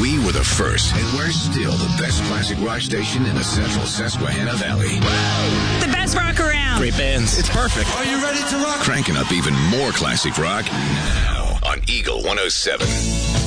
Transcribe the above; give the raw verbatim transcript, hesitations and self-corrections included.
We were the first, and we're still the best classic rock station in the central Susquehanna Valley. The best rock around. Great bands. It's perfect. Are you ready to rock? Cranking up even more classic rock now on Eagle one oh seven.